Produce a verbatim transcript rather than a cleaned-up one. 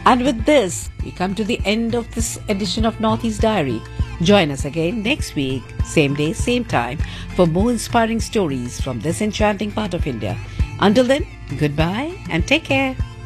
And with this, we come to the end of this edition of Northeast Diary. Join us again next week, same day, same time, for more inspiring stories from this enchanting part of India. Until then, goodbye and take care.